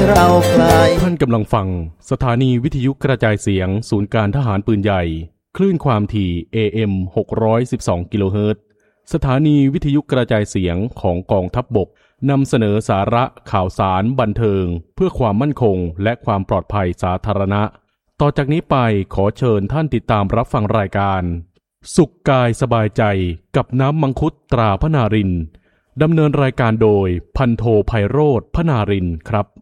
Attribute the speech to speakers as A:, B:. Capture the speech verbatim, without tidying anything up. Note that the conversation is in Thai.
A: เราไกล
B: ท่านกำลังฟังสถานีวิทยุกระจายเสียงศูนย์การทหารปืนใหญ่คลื่นความถี่ เอ เอ็ม หกร้อยสิบสอง กิโลเฮิรตซ์สถานีวิทยุกระจายเสียงของกองทัพบกนำเสนอสาระข่าวสารบันเทิงเพื่อความมั่นคงและความปลอดภัยสาธารณะต่อจากนี้ไปขอเชิญท่านติดตามรับฟังรายการสุขกายสบายใจกับน้ำมังคุดตราพนารินดำเนินรายการโดยพันโทไพโรจน์พนารินครับ